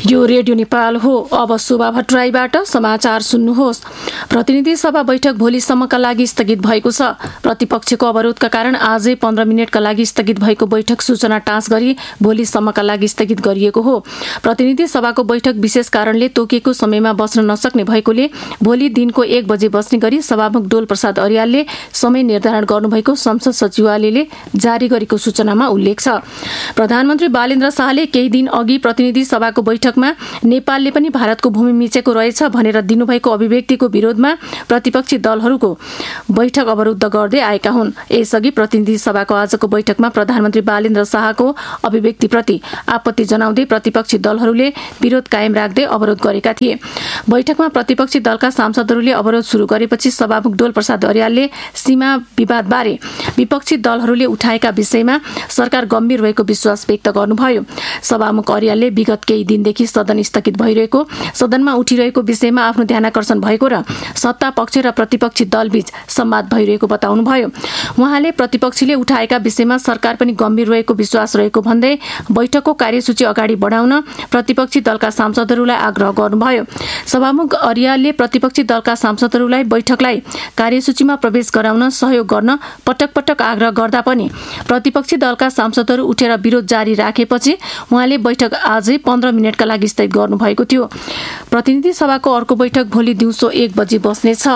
यो रेडियो नेपाल हो। अब शोभा भट्टराईबाट समाचार सुन्नुहोस्। प्रतिनिधि सभा बैठक भोलिसम्मका लागि स्थगित भएको छ। प्रतिपक्षको अवरोधका कारण आजै 15 मिनटका लागि स्थगित भएको बैठक सूचना टाँस गरी भोलिसम्मका लागि स्थगित गरिएको हो। प्रतिनिधि सभाको बैठक विशेष कारणले तोकिएको समयमा बस्न नसक्ने भएकोले भोलि दिनको 1 बजे बस्ने गरी सभामुख डोल प्रसाद अर्यालले समय निर्धारण गर्नुभएको संसद सचिवालयले जारी गरेको सूचनामा उल्लेख छ। प्रधानमन्त्री बालेन्द्र शाहले केही दिन अघि प्रतिनिधि सभाको बैठकमा नेपालले पनि भारतको भूमि मिचेको रहेछ भनेर दिनुभएको अभिव्यक्तिको विरोधमा प्रतिपक्षी दलहरूको बैठक अवरुद्ध गर्दै आएका हुन्। यसअघि प्रतिनिधि सभाको आजको बैठकमा प्रधानमन्त्री बालेन्द्र शाहको अभिव्यक्तिप्रति आपत्ति जनाउँदै प्रतिपक्षी दलहरूले विरोध कायम राख्दै अवरोध गरेका थिए। बैठकमा प्रतिपक्षी दलका सांसदहरूले अवरोध सुरु गरेपछि सभामुख डोल प्रसाद अर्यालले सीमा विवादबारे विपक्षी दलहरूले उठाएका विषयमा सरकार गम्भीर रहेको विश्वास व्यक्त गर्नुभयो। सभामुख अर्यालले विगत केही दिनदेखि सदन स्थगित भइरहेको, सदनमा उठिरहेको विषयमा आफ्नो ध्यानाकर्षण भएको र सत्ता पक्ष र प्रतिपक्षी दलबीच संवाद भइरहेको बताउनुभयो। उहाँले प्रतिपक्षीले उठाएका विषयमा सरकार पनि गम्भीर रहेको विश्वास रहेको भन्दै बैठकको कार्यसूची अगाडि बढाउन प्रतिपक्षी दलका सांसदहरूलाई आग्रह गर्नुभयो। सभामुख अर्यालले प्रतिपक्षी दलका सांसदहरूलाई बैठकलाई कार्यसूचीमा प्रवेश गराउन सहयोग गर्न पटक पटक आग्रह गर्दा पनि प्रतिपक्षी दलका सांसदहरू उठेर विरोध जारी राखेपछि उहाँले बैठक आजै 15 मिनटका लागि स्थगित गर्नुभएको थियो। प्रतिनिधि सभाको अर्को बैठक भोलि दिउँसो 1 बजे बस्नेछ।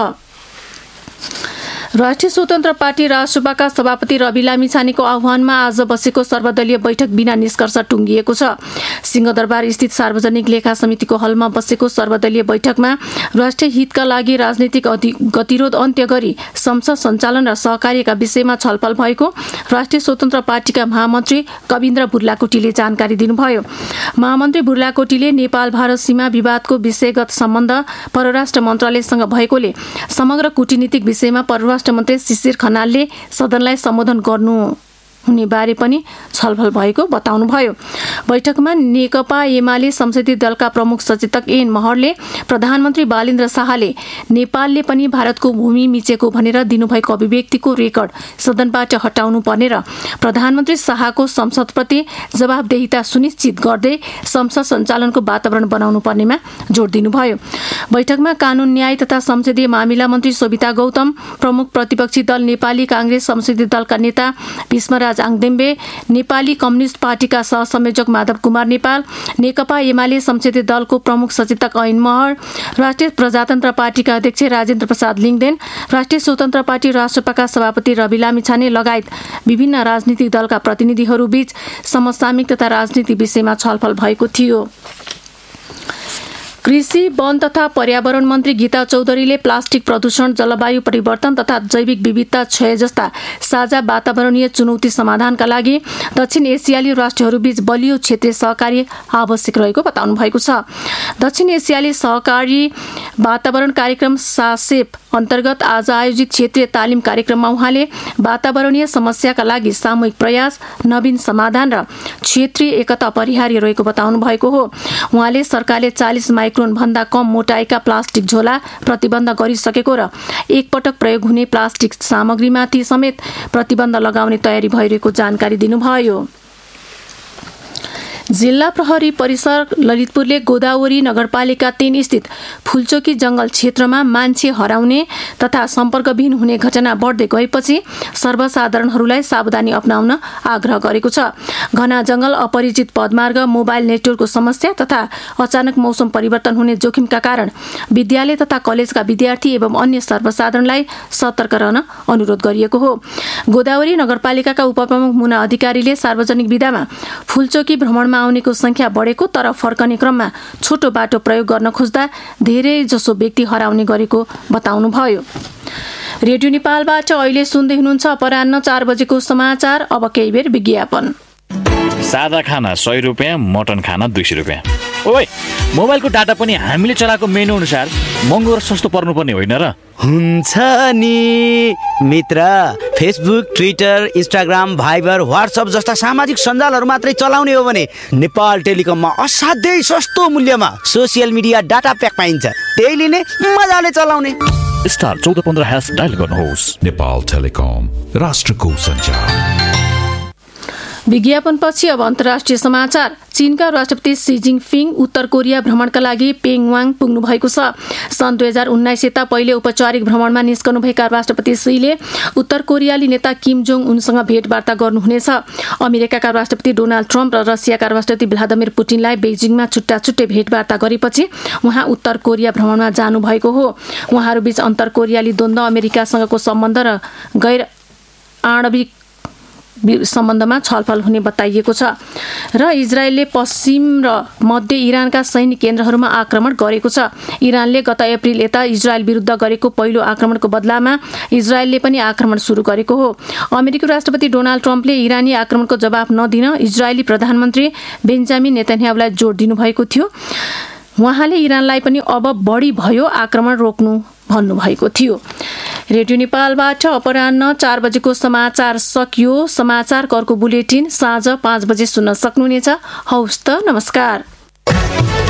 राष्ट्रिय स्वतन्त्र पार्टी राजसभाका सभापति रवि लामिछानेको आह्वानमा आज बसेको सर्वदलीय बैठक बिना निष्कर्ष टुङ्गिएको छ। सिंहदरबार स्थित सार्वजनिक लेखा समितिको हलमा बसेको सर्वदलीय बैठकमा राष्ट्रिय हितका लागि राजनीतिक गतिरोध अन्त्य गरी संसद सञ्चालन र सहकार्यका विषयमा छलफल भएको राष्ट्रिय स्वतन्त्र पार्टीका महामन्त्री कविन्द्र बुर्लाकोटीले जानकारी दिनुभयो। महामन्त्री बुर्लाकोटीले नेपाल भारत सीमा विवादको विषयगत सम्बन्ध परराष्ट्र मन्त्रालयसँग भएकोले समग्र कूटनीतिक विषयमा परराष्ट्र मन्त्री शिशिर खनालले सदनलाई सम्बोधन गर्नु हुने बारे पनि छलफल भएको बताउनुभयो। बैठकमा नेकपा एमाले संसदीय दलका प्रमुख सचेतक एन महरले प्रधानमन्त्री बालेन्द्र शाहले नेपालले पनि भारतको भूमि मिचेको भनेर दिनुभएको अभिव्यक्तिको रेकर्ड सदनबाट हटाउनु पर्ने र प्रधानमन्त्री शाहको संसदप्रति जवाबदेहिता सुनिश्चित गर्दै संसद सञ्चालनको वातावरण बनाउनु पर्नेमा जोड दिनुभयो। बैठकमा कानून न्याय तथा संसदीय मामिला मन्त्री शोभिता गौतम, प्रमुख प्रतिपक्षी दल नेपाली कांग्रेस संसदीय दलका नेता भीष्मराज आङदेम्बे, नेपाली कम्युनिस्ट पार्टीका सहसंयोजक माधव कुमार नेपाल, नेकपा एमाले संसदीय दलको प्रमुख सचेतक ऐन महर, राष्ट्रिय प्रजातन्त्र पार्टीका अध्यक्ष राजेन्द्र प्रसाद लिङदेन, राष्ट्रिय स्वतन्त्र पार्टी राजसभाका सभापति रवि लामिछाने लगायत विभिन्न राजनीतिक दलका प्रतिनिधिहरूबीच समसामयिक तथा राजनीतिक विषयमा छलफल भएको थियो। कृषि, वन तथा पर्यावरण मन्त्री गीता चौधरीले प्लास्टिक प्रदूषण, जलवायु परिवर्तन तथा जैविक विविधता क्षय जस्ता साझा वातावरणीय चुनौती समाधानका लागि दक्षिण एसियाली राष्ट्रहरूबीच बलियो क्षेत्रीय सहकार्य आवश्यक रहेको बताउनु भएको छ। दक्षिण एसियाली सहकारी वातावरण कार्यक्रम सासेप अन्तर्गत आज आयोजित क्षेत्रीय तालिम कार्यक्रममा उहाँले वातावरणीय समस्याका लागि सामूहिक प्रयास, नवीन समाधान र क्षेत्रीय एकता अपरिहार्य रहेको बताउनु भएको हो। उहाँले सरकारले 40 माइक्रोन भन्दा कम मोटाइका प्लास्टिक झोला प्रतिबन्ध गरिसकेको र एकपटक प्रयोग हुने प्लास्टिक सामग्रीमाथि समेत प्रतिबन्ध लगाउने तयारी भइरहेको जानकारी दिनुभयो। जिल्ला प्रहरी परिसर ललितपुरले गोदावरी नगरपालिका 3 स्थित फुलचोकी जंगल क्षेत्रमा मान्छे हराउने तथा सम्पर्कविहीन हुने घटना बढ्दै गएपछि सर्वसाधारणहरूलाई सावधानी अपनाउन आग्रह गरेको छ। घना जंगल, अपरिचित पदमार्ग, मोबाइल नेटवर्कको समस्या तथा अचानक मौसम परिवर्तन हुने जोखिमका कारण विद्यालय तथा कलेजका विद्यार्थी एवं अन्य सर्वसाधारणलाई सतर्क रहन अनुरोध गरिएको हो। गोदावरी नगरपालिकाका उपप्रमुख मुना अधिकारीले सार्वजनिक विधामा फुलचोकी भ्रमणमा आउनेको संख्या बढेको तर फर्कने क्रममा छोटो बाटो प्रयोग गर्न खोज्दा धेरै जसो व्यक्ति हराउने गरेको बताउनुभयो। रेडियो नेपालबाट अहिले सुन्दै हुनुहुन्छ अपराह्न 4 बजेको समाचार। अब केही बेर विज्ञापन। सादा खाना 100 रुपियाँ, मटन खाना 200 रुपियाँ। ओइ, मोबाइलको डाटा पनि हामीले चलाएको मेनु अनुसार महँगो र सस्तो पर्नुपर्ने होइन र? हुन्छ नि मित्र, Facebook, Twitter, Instagram, Viber, WhatsApp जस्ता सामाजिक सञ्जालहरू मात्रै चलाउने हो भने नेपाल टेलिकममा असाध्यै सस्तो मूल्यमा सोसियल मिडिया डाटा प्याक पाइन्छ। त्यही लिने, मजाले चलाउने। स्टार 1415# डायल गर्नुहोस्। नेपाल टेलिकम, राष्ट्रको सञ्चार। विज्ञापनपछि अब अन्तर्राष्ट्रिय समाचार। चीनका राष्ट्रपति सी जिनपिङ उत्तर कोरिया भ्रमणका लागि पेङवाङ पुग्नु भएको छ। सन् 2019 यता पहिले औपचारिक भ्रमणमा निस्कनुभएका राष्ट्रपति सीले उत्तर कोरियाली नेता किम जोङ उनसँग भेटवार्ता गर्नुहुनेछ। अमेरिकाका राष्ट्रपति डोनाल्ड ट्रम्प र रसियाका राष्ट्रपति भ्लादिमिर पुटिनलाई बेजिङमा छुट्टा छुट्टै भेटवार्ता गरेपछि उहाँ उत्तर कोरिया भ्रमणमा जानुभएको हो। उहाँहरूबीच अन्तर कोरियाली द्वन्द्व, अमेरिकासँगको सम्बन्ध र गैर आणविक सम्बन्धमा छलफल हुने बताइएको छ। र इजरायलले पश्चिम र मध्य इरानका सैनिक केन्द्रहरूमा आक्रमण गरेको छ। इरानले गत अप्रिल यता इजरायल विरुद्ध गरेको पहिलो आक्रमणको बदलामा इजरायलले पनि आक्रमण सुरु गरेको हो। अमेरिकी राष्ट्रपति डोनाल्ड ट्रम्पले इरानी आक्रमणको जवाफ नदिन इजरायली प्रधानमन्त्री बेन्जामिन नेतन्याहुलाई जोड दिनुभएको थियो। उहाँले इरानलाई पनि अब बढी भयो आक्रमण रोक्नु भन्नुभएको थियो। रेडियो नेपालबाट अपराह्न 4 बजेको समाचार सकियो। समाचारको अर्को बुलेटिन साँझ 5 बजे सुन्न सक्नुहुनेछ। हवस् त, नमस्कार।